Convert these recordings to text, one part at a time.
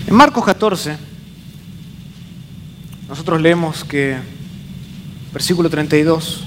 En Marcos 14, nosotros leemos que, versículo 32,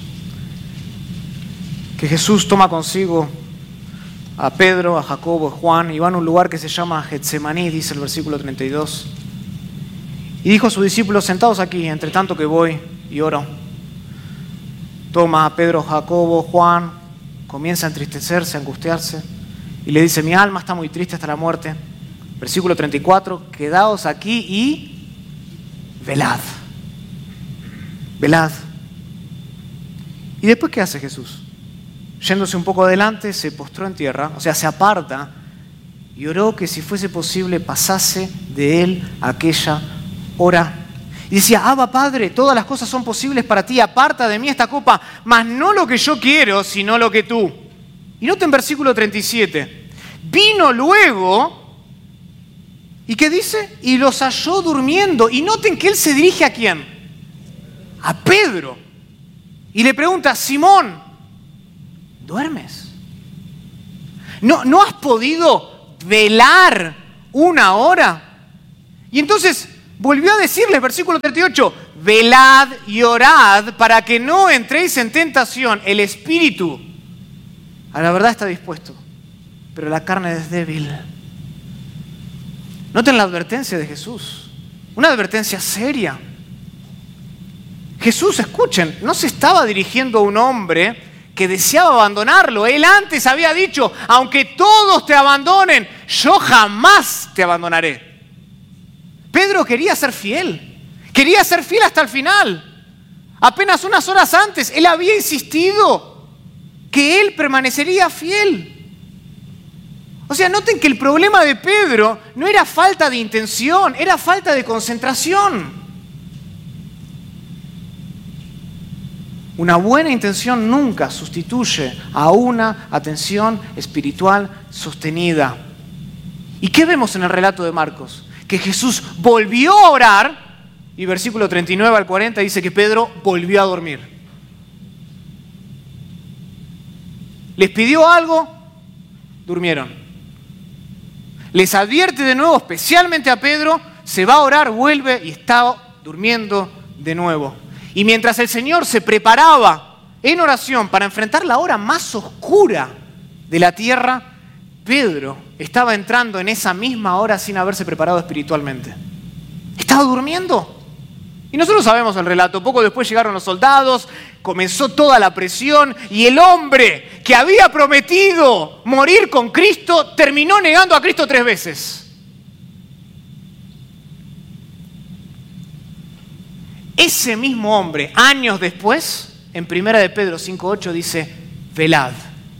que Jesús toma consigo a Pedro, a Jacobo, a Juan, y van a un lugar que se llama Getsemaní, dice el versículo 32. Y dijo a sus discípulos: sentados aquí, entre tanto que voy y oro. Toma a Pedro, Jacobo, Juan, comienza a entristecerse, a angustiarse, y le dice: mi alma está muy triste hasta la muerte. Versículo 34, quedaos aquí y velad. Velad. ¿Y después qué hace Jesús? Yéndose un poco adelante, se postró en tierra, o sea, se aparta, y oró que si fuese posible pasase de él aquella hora. Y decía: Abba, Padre, todas las cosas son posibles para ti, aparta de mí esta copa, mas no lo que yo quiero, sino lo que tú. Y noten versículo 37, vino luego, ¿y qué dice? Y los halló durmiendo. Y noten que él se dirige ¿a quién? A Pedro. Y le pregunta: Simón, ¿duermes? ¿No has podido velar una hora? Y entonces volvió a decirles, versículo 38, velad y orad para que no entréis en tentación. El espíritu a la verdad está dispuesto, pero la carne es débil. Noten la advertencia de Jesús, una advertencia seria. Jesús, escuchen, no se estaba dirigiendo a un hombre que deseaba abandonarlo. Él antes había dicho: aunque todos te abandonen, yo jamás te abandonaré. Pedro quería ser fiel hasta el final. Apenas unas horas antes, él había insistido que él permanecería fiel. O sea, noten que el problema de Pedro no era falta de intención, era falta de concentración. Una buena intención nunca sustituye a una atención espiritual sostenida. ¿Y qué vemos en el relato de Marcos? Que Jesús volvió a orar, y versículo 39 al 40 dice que Pedro volvió a dormir. Les pidió algo, durmieron. Les advierte de nuevo, especialmente a Pedro, se va a orar, vuelve y está durmiendo de nuevo. Y mientras el Señor se preparaba en oración para enfrentar la hora más oscura de la tierra, Pedro estaba entrando en esa misma hora sin haberse preparado espiritualmente. Estaba durmiendo. Y nosotros sabemos el relato. Poco después llegaron los soldados, comenzó toda la presión y el hombre que había prometido morir con Cristo terminó negando a Cristo 3 veces. Ese mismo hombre, años después, en 1 de Pedro 5:8 dice: velad.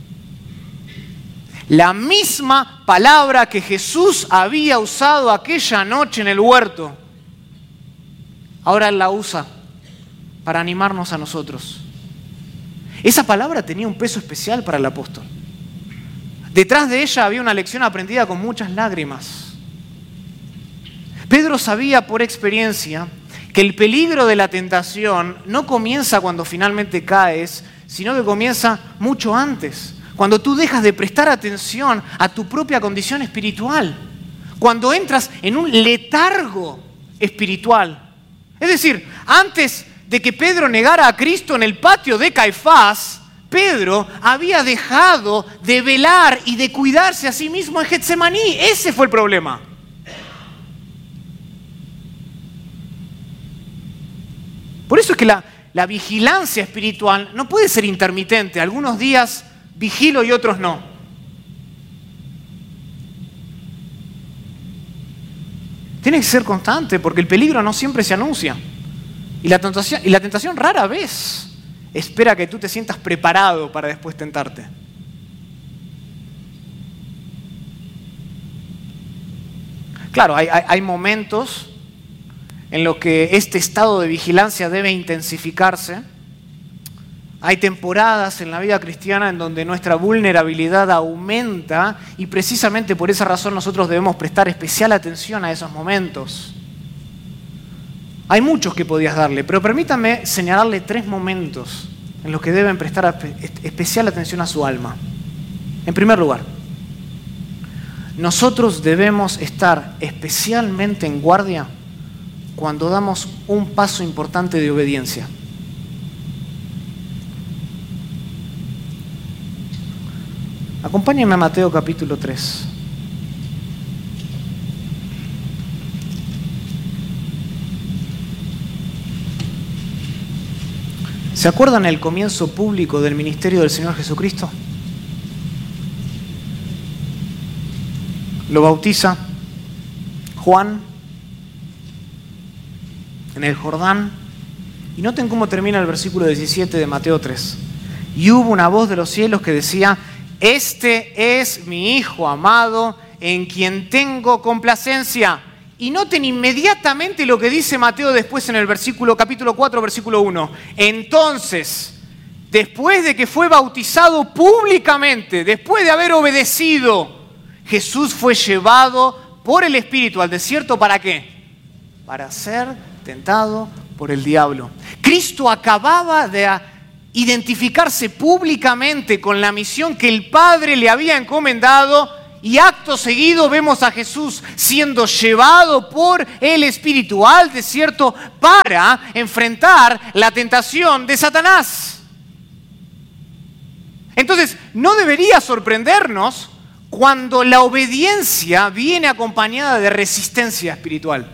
La misma palabra que Jesús había usado aquella noche en el huerto, ahora Él la usa para animarnos a nosotros. Esa palabra tenía un peso especial para el apóstol. Detrás de ella había una lección aprendida con muchas lágrimas. Pedro sabía por experiencia que el peligro de la tentación no comienza cuando finalmente caes, sino que comienza mucho antes. Cuando tú dejas de prestar atención a tu propia condición espiritual. Cuando entras en un letargo espiritual. Es decir, antes de que Pedro negara a Cristo en el patio de Caifás, Pedro había dejado de velar y de cuidarse a sí mismo en Getsemaní. Ese fue el problema. Por eso es que la vigilancia espiritual no puede ser intermitente. Algunos días vigilo y otros no. Tiene que ser constante porque el peligro no siempre se anuncia. Y la tentación rara vez espera que tú te sientas preparado para después tentarte. Claro, hay momentos en los que este estado de vigilancia debe intensificarse. Hay temporadas en la vida cristiana en donde nuestra vulnerabilidad aumenta y precisamente por esa razón nosotros debemos prestar especial atención a esos momentos. Hay muchos que podías darle, pero permítame señalarle 3 momentos en los que deben prestar especial atención a su alma. En primer lugar, Nosotros debemos estar especialmente en guardia cuando damos un paso importante de obediencia. Acompáñenme a Mateo capítulo 3. ¿Se acuerdan el comienzo público del ministerio del Señor Jesucristo? Lo bautiza Juan en el Jordán. Y noten cómo termina el versículo 17 de Mateo 3. Y hubo una voz de los cielos que decía: este es mi Hijo amado, en quien tengo complacencia. Y noten inmediatamente lo que dice Mateo después en el capítulo 4, versículo 1. Entonces, después de que fue bautizado públicamente, después de haber obedecido, Jesús fue llevado por el Espíritu al desierto. ¿Para qué? Para ser tentado por el diablo. Cristo acababa de identificarse públicamente con la misión que el Padre le había encomendado, y acto seguido vemos a Jesús siendo llevado por el Espíritu al desierto para enfrentar la tentación de Satanás. Entonces, no debería sorprendernos cuando la obediencia viene acompañada de resistencia espiritual.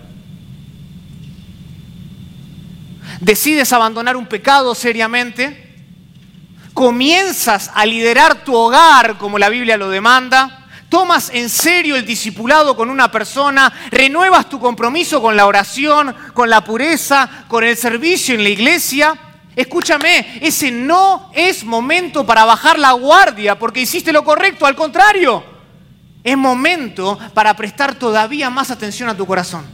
Decides abandonar un pecado seriamente, comienzas a liderar tu hogar como la Biblia lo demanda, tomas en serio el discipulado con una persona, renuevas tu compromiso con la oración, con la pureza, con el servicio en la iglesia. Escúchame, ese no es momento para bajar la guardia porque hiciste lo correcto, al contrario. Es momento para prestar todavía más atención a tu corazón.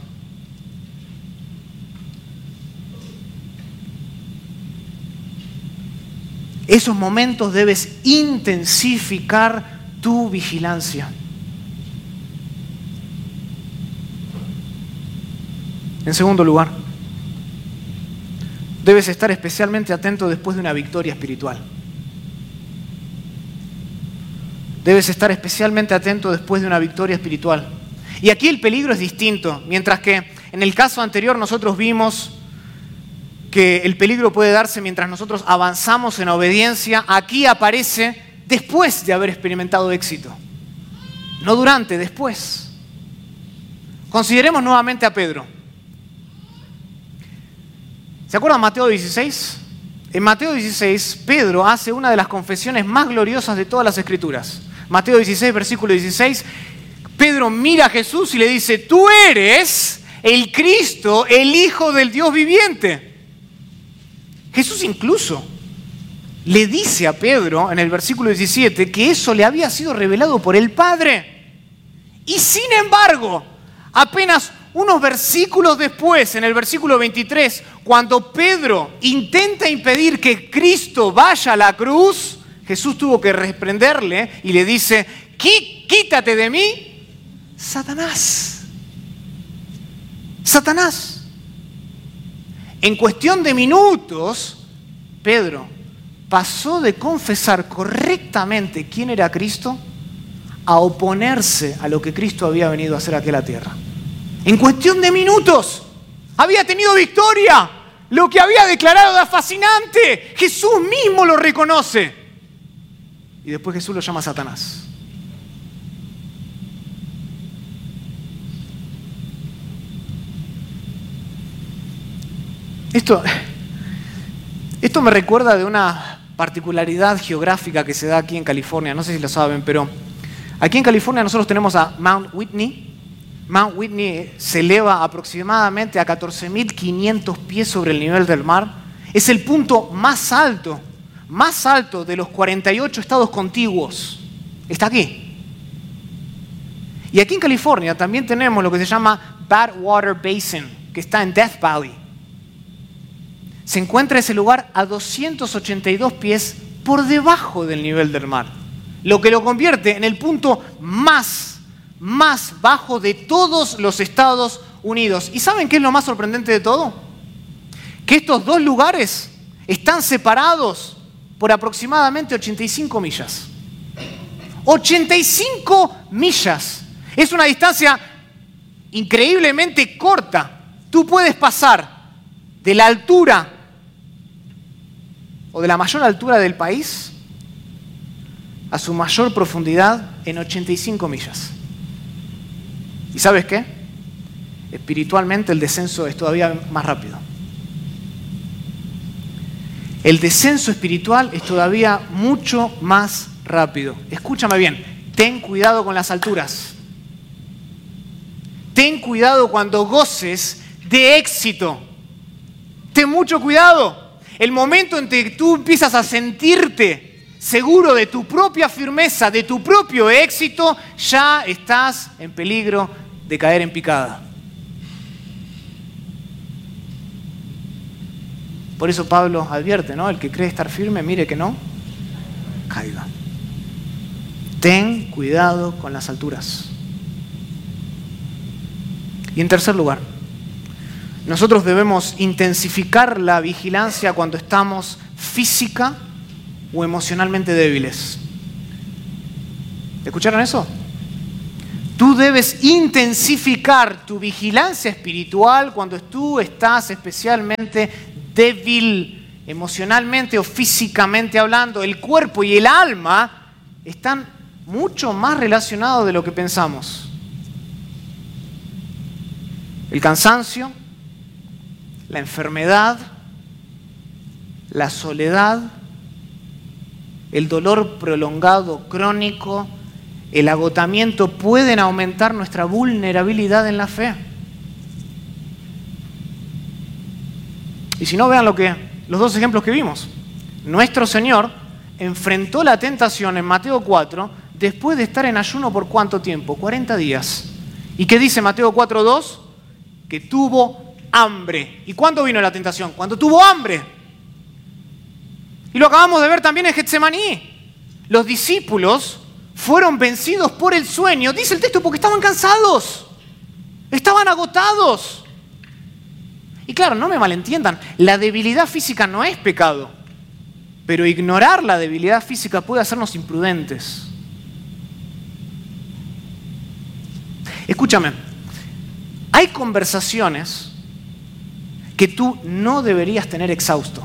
Esos momentos debes intensificar tu vigilancia. En segundo lugar, debes estar especialmente atento después de una victoria espiritual. Debes estar especialmente atento después de una victoria espiritual. Y aquí el peligro es distinto. Mientras que en el caso anterior nosotros vimos que el peligro puede darse mientras nosotros avanzamos en obediencia, aquí aparece después de haber experimentado éxito. No durante, después. Consideremos nuevamente a Pedro. ¿Se acuerdan Mateo 16? En Mateo 16, Pedro hace una de las confesiones más gloriosas de todas las Escrituras. Mateo 16, versículo 16, Pedro mira a Jesús y le dice: tú eres el Cristo, el Hijo del Dios viviente. Jesús incluso le dice a Pedro en el versículo 17 que eso le había sido revelado por el Padre. Y sin embargo, apenas unos versículos después, en el versículo 23, cuando Pedro intenta impedir que Cristo vaya a la cruz, Jesús tuvo que reprenderle y le dice: quítate de mí, Satanás. Satanás. En cuestión de minutos, Pedro pasó de confesar correctamente quién era Cristo a oponerse a lo que Cristo había venido a hacer aquí a la tierra. En cuestión de minutos, había tenido victoria. Lo que había declarado era fascinante. Jesús mismo lo reconoce. Y después Jesús lo llama Satanás. Esto me recuerda de una particularidad geográfica que se da aquí en California. No sé si lo saben, pero aquí en California nosotros tenemos a Mount Whitney. Mount Whitney se eleva aproximadamente a 14.500 pies sobre el nivel del mar. Es el punto más alto de los 48 estados contiguos. Está aquí. Y aquí en California también tenemos lo que se llama Badwater Basin, que está en Death Valley. Se encuentra ese lugar a 282 pies por debajo del nivel del mar, lo que lo convierte en el punto más bajo de todos los Estados Unidos. ¿Y saben qué es lo más sorprendente de todo? Que estos dos lugares están separados por aproximadamente 85 millas. 85 millas. Es una distancia increíblemente corta. Tú puedes pasar de la altura o de la mayor altura del país a su mayor profundidad en 85 millas. ¿Y sabes qué? Espiritualmente el descenso es todavía más rápido. El descenso espiritual es todavía mucho más rápido. Escúchame bien, ten cuidado con las alturas. Ten cuidado cuando goces de éxito. Ten mucho cuidado. El momento en que tú empiezas a sentirte seguro de tu propia firmeza, de tu propio éxito, ya estás en peligro de caer en picada. Por eso Pablo advierte, ¿no? El que cree estar firme, mire que no caiga. Ten cuidado con las alturas. Y en tercer lugar, nosotros debemos intensificar la vigilancia cuando estamos física o emocionalmente débiles. ¿Escucharon eso? Tú debes intensificar tu vigilancia espiritual cuando tú estás especialmente débil emocionalmente o físicamente hablando. El cuerpo y el alma están mucho más relacionados de lo que pensamos. El cansancio, la enfermedad, la soledad, el dolor prolongado crónico, el agotamiento pueden aumentar nuestra vulnerabilidad en la fe. Y si no, vean los dos ejemplos que vimos. Nuestro Señor enfrentó la tentación en Mateo 4 después de estar en ayuno por ¿cuánto tiempo? 40 días. ¿Y qué dice Mateo 4:2? Que tuvo hambre. ¿Y cuándo vino la tentación? Cuando tuvo hambre. Y lo acabamos de ver también en Getsemaní. Los discípulos fueron vencidos por el sueño, dice el texto, porque estaban cansados, estaban agotados. Y claro, no me malentiendan, la debilidad física no es pecado, pero ignorar la debilidad física puede hacernos imprudentes. Escúchame, hay conversaciones que tú no deberías tener exhausto.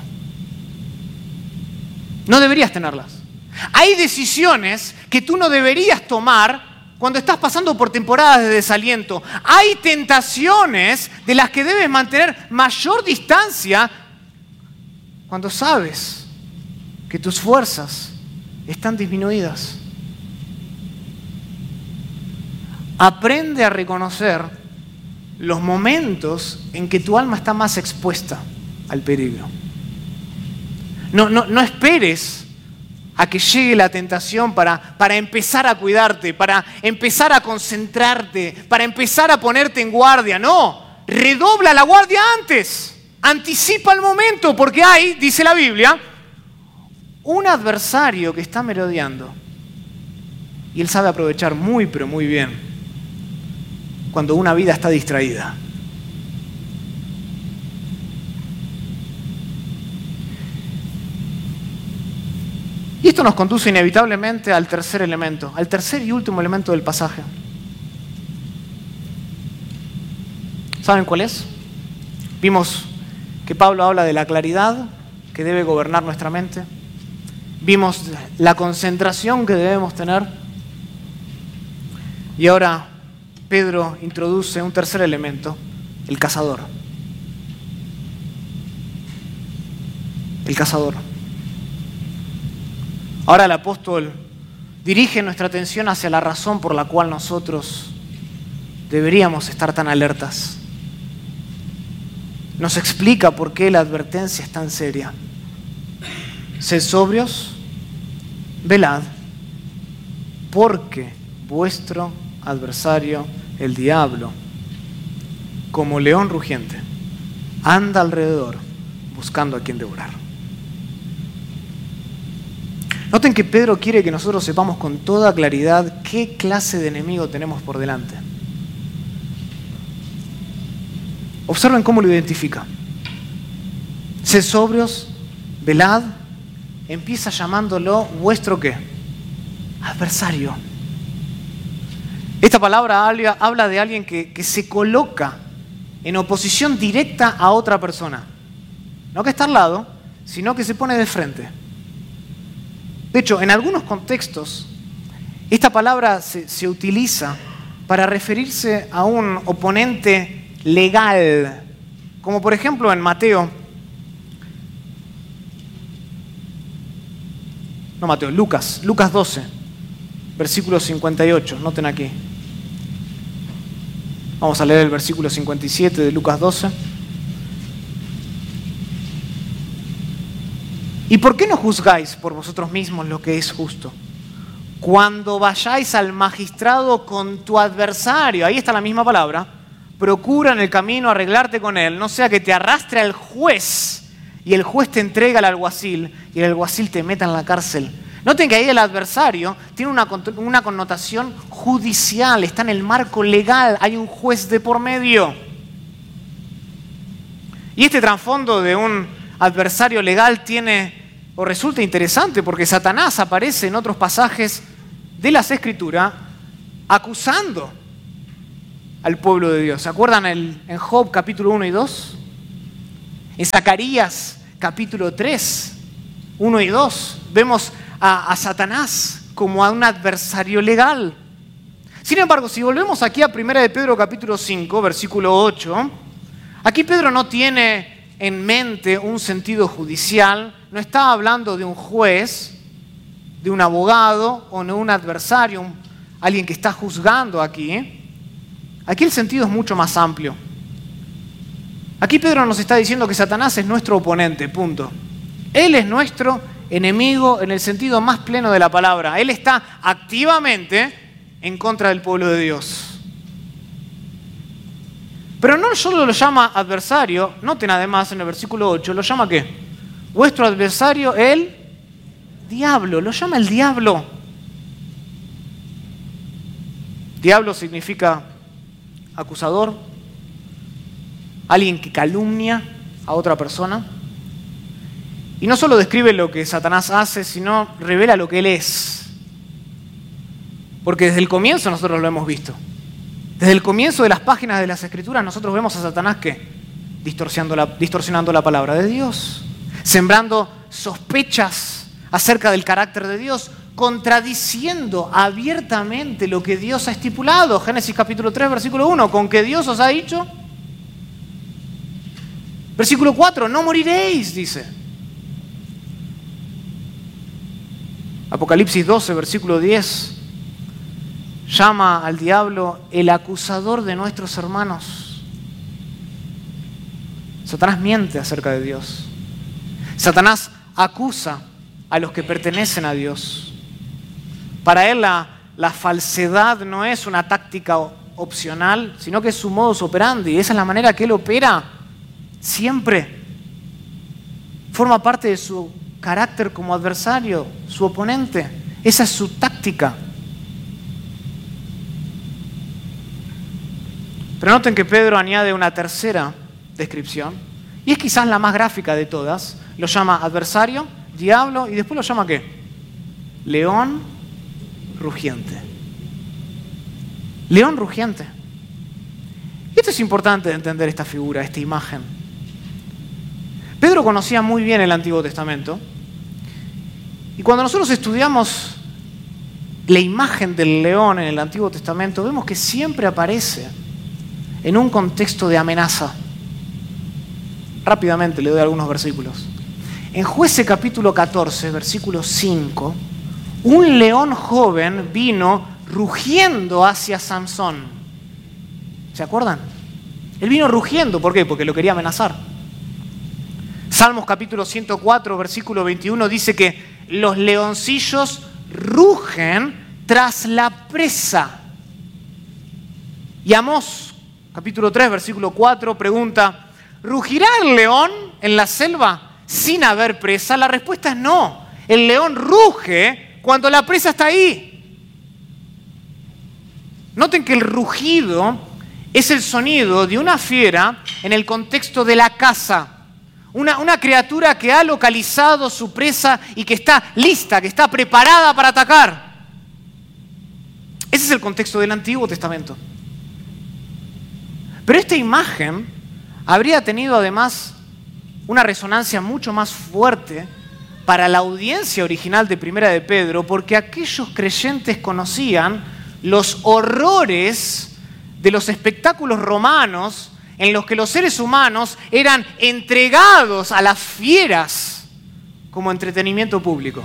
No deberías tenerlas. Hay decisiones que tú no deberías tomar cuando estás pasando por temporadas de desaliento. Hay tentaciones de las que debes mantener mayor distancia cuando sabes que tus fuerzas están disminuidas. Aprende a reconocer los momentos en que tu alma está más expuesta al peligro. No esperes a que llegue la tentación para empezar a cuidarte, para empezar a concentrarte, para empezar a ponerte en guardia. No, redobla la guardia antes. Anticipa el momento, porque hay, dice la Biblia, un adversario que está merodeando. Y él sabe aprovechar muy, pero muy bien cuando una vida está distraída. Y esto nos conduce inevitablemente al tercer elemento, al tercer y último elemento del pasaje. ¿Saben cuál es? Vimos que Pablo habla de la claridad que debe gobernar nuestra mente. Vimos la concentración que debemos tener. Y ahora Pedro introduce un tercer elemento, el cazador. El cazador. Ahora el apóstol dirige nuestra atención hacia la razón por la cual nosotros deberíamos estar tan alertas. Nos explica por qué la advertencia es tan seria. Sed sobrios, velad, porque vuestro adversario, el diablo, como león rugiente, anda alrededor buscando a quien devorar. Noten que Pedro quiere que nosotros sepamos con toda claridad qué clase de enemigo tenemos por delante. Observen cómo lo identifica. Sed sobrios, velad, empieza llamándolo vuestro ¿qué? Adversario. Esta palabra habla de alguien que se coloca en oposición directa a otra persona. No que está al lado, sino que se pone de frente. De hecho, en algunos contextos, esta palabra se utiliza para referirse a un oponente legal, como por ejemplo en Lucas 12, versículo 58, noten aquí. Vamos a leer el versículo 57 de Lucas 12. ¿Y por qué no juzgáis por vosotros mismos lo que es justo? Cuando vayáis al magistrado con tu adversario, ahí está la misma palabra, procura en el camino arreglarte con él, no sea que te arrastre al juez y el juez te entrega al alguacil y el alguacil te meta en la cárcel. Noten que ahí el adversario tiene una connotación judicial, está en el marco legal, hay un juez de por medio. Y este trasfondo de un adversario legal resulta interesante porque Satanás aparece en otros pasajes de las Escrituras acusando al pueblo de Dios. ¿Se acuerdan en Job capítulo 1 y 2? En Zacarías capítulo 3, 1 y 2, vemos a Satanás como a un adversario legal. Sin embargo, si volvemos aquí a 1 de Pedro capítulo 5, versículo 8, aquí Pedro no tiene en mente un sentido judicial, no está hablando de un juez, de un abogado o de un adversario, alguien que está juzgando aquí. Aquí el sentido es mucho más amplio. Aquí Pedro nos está diciendo que Satanás es nuestro oponente, punto. Él es nuestro enemigo en el sentido más pleno de la palabra. Él está activamente en contra del pueblo de Dios. Pero no solo lo llama adversario, noten además en el versículo 8, lo llama ¿qué? Vuestro adversario, el diablo, lo llama el diablo. Diablo significa acusador, alguien que calumnia a otra persona. Y no solo describe lo que Satanás hace, sino revela lo que él es. Porque desde el comienzo nosotros lo hemos visto. Desde el comienzo de las páginas de las Escrituras nosotros vemos a Satanás que distorsionando la palabra de Dios, sembrando sospechas acerca del carácter de Dios, contradiciendo abiertamente lo que Dios ha estipulado. Génesis capítulo 3, versículo 1, ¿con qué Dios os ha dicho? Versículo 4, no moriréis, dice. Apocalipsis 12, versículo 10, llama al diablo el acusador de nuestros hermanos. Satanás miente acerca de Dios. Satanás acusa a los que pertenecen a Dios. Para él la falsedad no es una táctica opcional, sino que es su modus operandi. Esa es la manera que él opera siempre. Forma parte de su carácter como adversario, su oponente. Esa es su táctica. Pero noten que Pedro añade una tercera descripción, y es quizás la más gráfica de todas. Lo llama adversario, diablo, y después lo llama ¿qué? León rugiente. León rugiente. Y esto es importante de entender esta figura, esta imagen. Pedro conocía muy bien el Antiguo Testamento, y cuando nosotros estudiamos la imagen del león en el Antiguo Testamento, vemos que siempre aparece en un contexto de amenaza. Rápidamente le doy algunos versículos. En Jueces capítulo 14, versículo 5, un león joven vino rugiendo hacia Sansón. ¿Se acuerdan? Él vino rugiendo, ¿por qué? Porque lo quería amenazar. Salmos capítulo 104, versículo 21 dice que los leoncillos rugen tras la presa. Y Amós capítulo 3, versículo 4 pregunta, ¿rugirá el león en la selva sin haber presa? La respuesta es no. El león ruge cuando la presa está ahí. Noten que el rugido es el sonido de una fiera en el contexto de la caza. Una criatura que ha localizado su presa y que está lista, que está preparada para atacar. Ese es el contexto del Antiguo Testamento. Pero esta imagen habría tenido además una resonancia mucho más fuerte para la audiencia original de Primera de Pedro, porque aquellos creyentes conocían los horrores de los espectáculos romanos en los que los seres humanos eran entregados a las fieras como entretenimiento público.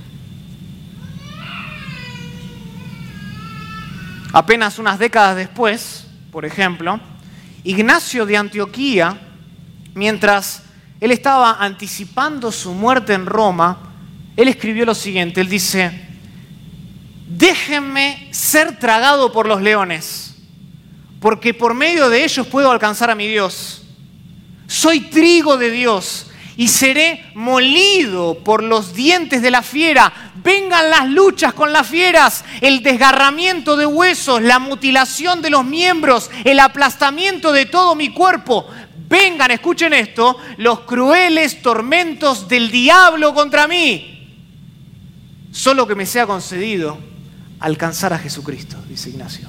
Apenas unas décadas después, por ejemplo, Ignacio de Antioquía, mientras él estaba anticipando su muerte en Roma, él escribió lo siguiente, él dice: déjenme ser tragado por los leones, porque por medio de ellos puedo alcanzar a mi Dios. Soy trigo de Dios y seré molido por los dientes de la fiera. Vengan las luchas con las fieras, el desgarramiento de huesos, la mutilación de los miembros, el aplastamiento de todo mi cuerpo. Vengan, escuchen esto, los crueles tormentos del diablo contra mí. Solo que me sea concedido alcanzar a Jesucristo, dice Ignacio.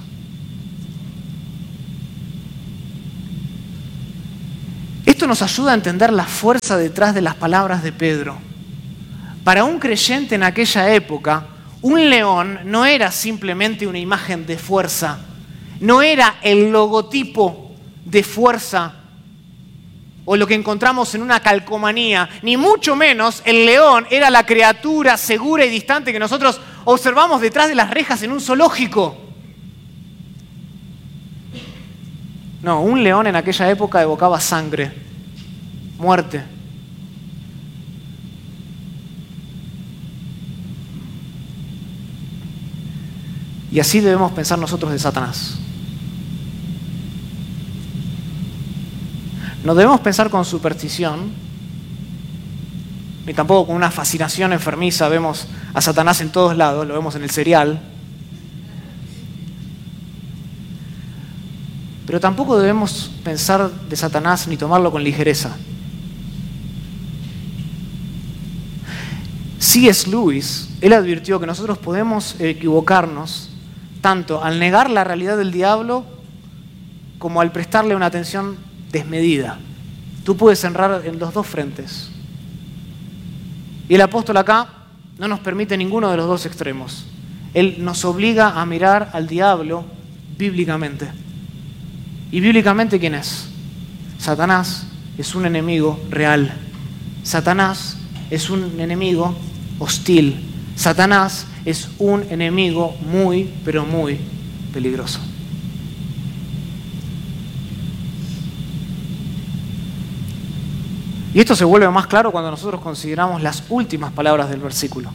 Esto nos ayuda a entender la fuerza detrás de las palabras de Pedro. Para un creyente en aquella época, un león no era simplemente una imagen de fuerza, no era el logotipo de fuerza o lo que encontramos en una calcomanía, ni mucho menos el león era la criatura segura y distante que nosotros observamos detrás de las rejas en un zoológico. No, un león en aquella época evocaba sangre, muerte. Y así debemos pensar nosotros de Satanás. No debemos pensar con superstición, ni tampoco con una fascinación enfermiza. Vemos a Satanás en todos lados, lo vemos en el cereal. Pero tampoco debemos pensar de Satanás ni tomarlo con ligereza. C.S. Lewis, él advirtió que nosotros podemos equivocarnos tanto al negar la realidad del diablo como al prestarle una atención desmedida. Tú puedes errar en los dos frentes. Y el apóstol acá no nos permite ninguno de los dos extremos. Él nos obliga a mirar al diablo bíblicamente. ¿Y bíblicamente quién es? Satanás es un enemigo real. Satanás es un enemigo hostil. Satanás es un enemigo muy, pero muy peligroso. Y esto se vuelve más claro cuando nosotros consideramos las últimas palabras del versículo.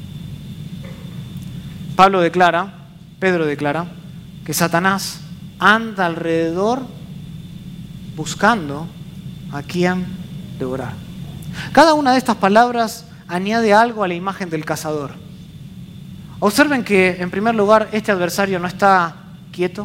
Pedro declara que Satanás anda alrededor buscando a quien devorar. Cada una de estas palabras añade algo a la imagen del cazador. Observen que, en primer lugar, este adversario no está quieto.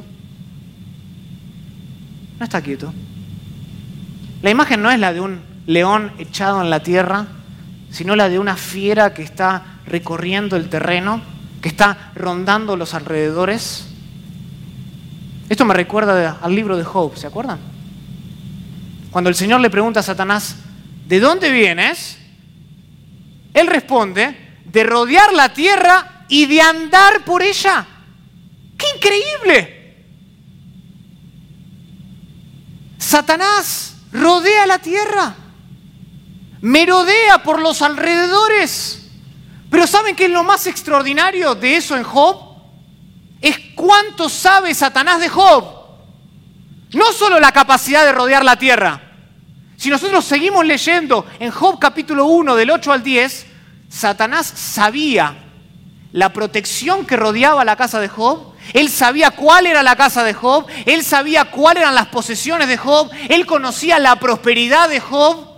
No está quieto. La imagen no es la de un león echado en la tierra, sino la de una fiera que está recorriendo el terreno, que está rondando los alrededores. Esto me recuerda al libro de Job, ¿se acuerdan? Cuando el Señor le pregunta a Satanás, ¿de dónde vienes? Él responde, de rodear la tierra y de andar por ella. ¡Qué increíble! Satanás rodea la tierra, merodea por los alrededores. Pero ¿saben qué es lo más extraordinario de eso en Job? Es cuánto sabe Satanás de Job. No solo la capacidad de rodear la tierra. Si nosotros seguimos leyendo en Job capítulo 1 del 8 al 10, Satanás sabía la protección que rodeaba la casa de Job. Él sabía cuál era la casa de Job. Él sabía cuáles eran las posesiones de Job. Él conocía la prosperidad de Job.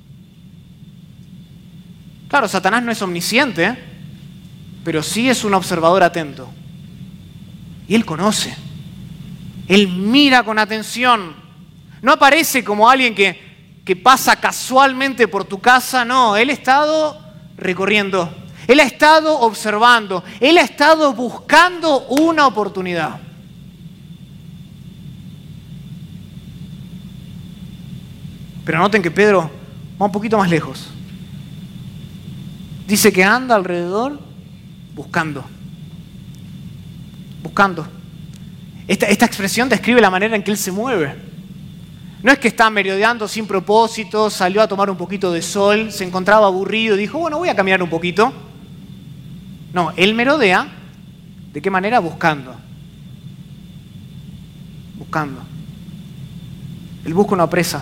Claro, Satanás no es omnisciente, pero sí es un observador atento. Y él conoce. Él mira con atención. No aparece como alguien que pasa casualmente por tu casa. No, él ha estado recorriendo. Él ha estado observando, él ha estado buscando una oportunidad. Pero noten que Pedro va un poquito más lejos. Dice que anda alrededor buscando. Buscando. Esta expresión describe la manera en que él se mueve. No es que está merodeando sin propósito, salió a tomar un poquito de sol, se encontraba aburrido y dijo, bueno, voy a caminar un poquito. No, él merodea. ¿De qué manera? Buscando. Buscando. Él busca una presa.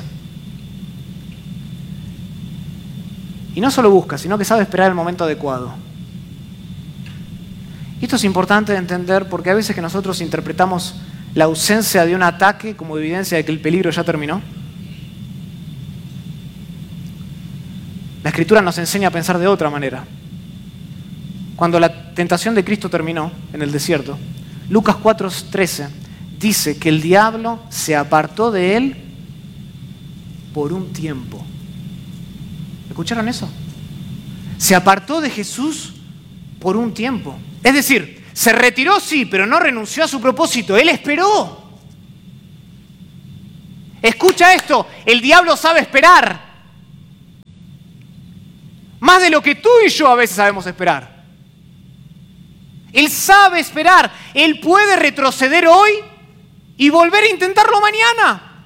Y no solo busca, sino que sabe esperar el momento adecuado. Y esto es importante de entender porque a veces que nosotros interpretamos la ausencia de un ataque como evidencia de que el peligro ya terminó. La Escritura nos enseña a pensar de otra manera. Cuando la tentación de Cristo terminó en el desierto, Lucas 4:13 dice que el diablo se apartó de él por un tiempo. ¿Escucharon eso? Se apartó de Jesús por un tiempo. Es decir, se retiró sí, pero no renunció a su propósito. Él esperó. Escucha esto, el diablo sabe esperar. Más de lo que tú y yo a veces sabemos esperar. Él sabe esperar. Él puede retroceder hoy y volver a intentarlo mañana.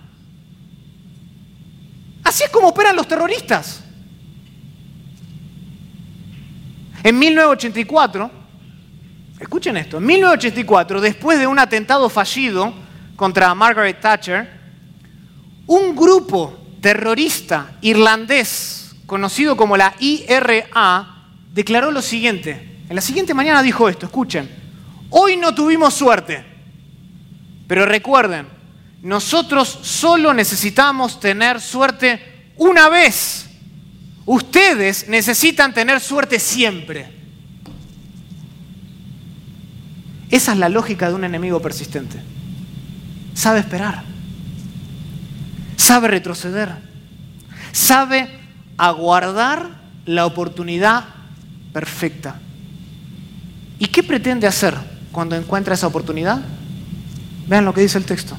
Así es como operan los terroristas. En 1984, escuchen esto, en 1984, después de un atentado fallido contra Margaret Thatcher, un grupo terrorista irlandés, conocido como la IRA, declaró lo siguiente. En la siguiente mañana dijo esto, escuchen, hoy no tuvimos suerte, pero recuerden, nosotros solo necesitamos tener suerte una vez. Ustedes necesitan tener suerte siempre. Esa es la lógica de un enemigo persistente. Sabe esperar. Sabe retroceder. Sabe aguardar la oportunidad perfecta. ¿Y qué pretende hacer cuando encuentra esa oportunidad? Vean lo que dice el texto.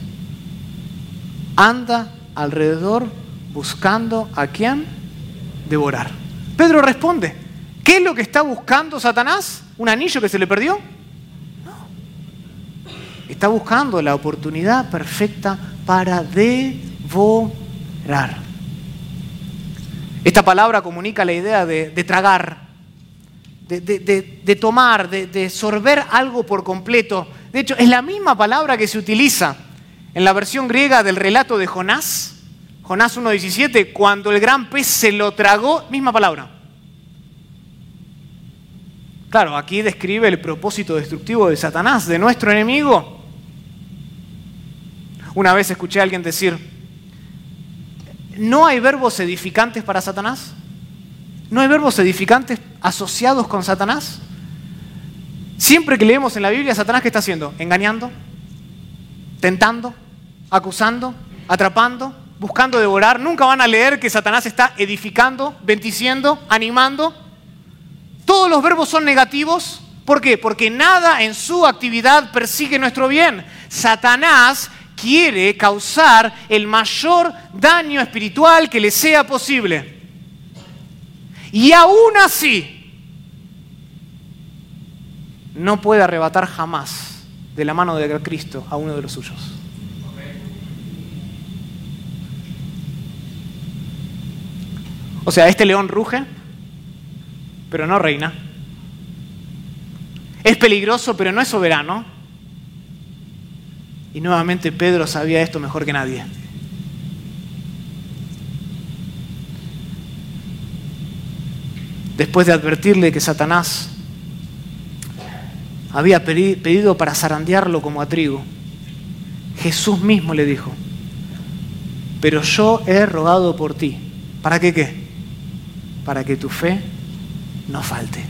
Anda alrededor buscando ¿a quién? Devorar. Pedro responde, ¿qué es lo que está buscando Satanás? ¿Un anillo que se le perdió? No. Está buscando la oportunidad perfecta para devorar. Esta palabra comunica la idea de tragar, de tomar, de sorber algo por completo. De hecho, es la misma palabra que se utiliza en la versión griega del relato de Jonás. Jonás 1:17, cuando el gran pez se lo tragó, misma palabra. Claro, aquí describe el propósito destructivo de Satanás, de nuestro enemigo. Una vez escuché a alguien decir, ¿no hay verbos edificantes para Satanás? ¿No hay verbos edificantes asociados con Satanás? Siempre que leemos en la Biblia, Satanás, ¿qué está haciendo? Engañando, tentando, acusando, atrapando, buscando devorar. Nunca van a leer que Satanás está edificando, bendiciendo, animando. Todos los verbos son negativos. ¿Por qué? Porque nada en su actividad persigue nuestro bien. Satanás quiere causar el mayor daño espiritual que le sea posible. Y aún así, no puede arrebatar jamás de la mano de Cristo a uno de los suyos. O sea, este león ruge, pero no reina. Es peligroso, pero no es soberano. Y nuevamente Pedro sabía esto mejor que nadie. Después de advertirle que Satanás había pedido para zarandearlo como a trigo, Jesús mismo le dijo, pero yo he rogado por ti. ¿Para qué? Para que tu fe no falte.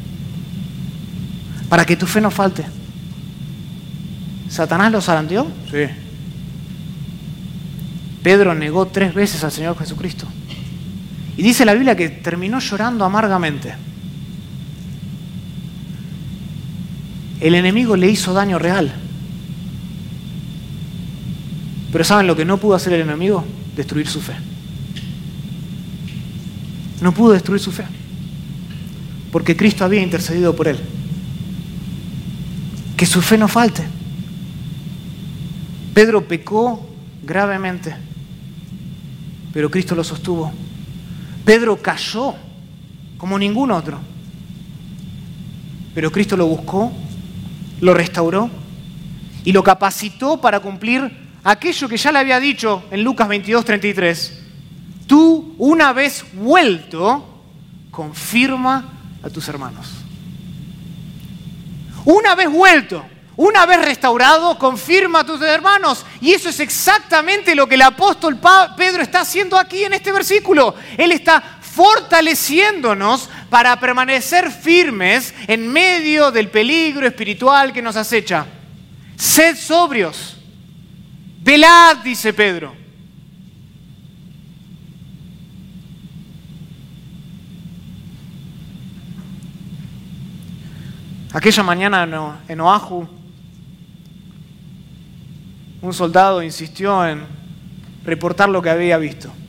Para que tu fe no falte. ¿Satanás lo zarandeó? Sí. Pedro negó 3 veces al Señor Jesucristo. Y dice la Biblia que terminó llorando amargamente. El enemigo le hizo daño real. Pero ¿saben lo que no pudo hacer el enemigo? Destruir su fe. No pudo destruir su fe. Porque Cristo había intercedido por él. Que su fe no falte. Pedro pecó gravemente, pero Cristo lo sostuvo. Pedro cayó como ningún otro, pero Cristo lo buscó, lo restauró y lo capacitó para cumplir aquello que ya le había dicho en Lucas 22:33. Tú, una vez vuelto, confirma a tus hermanos. Una vez vuelto, una vez restaurado, confirma a tus hermanos. Y eso es exactamente lo que el apóstol Pedro está haciendo aquí en este versículo. Él está fortaleciéndonos para permanecer firmes en medio del peligro espiritual que nos acecha. Sed sobrios. Velad, dice Pedro. Aquella mañana en Oahu, un soldado insistió en reportar lo que había visto.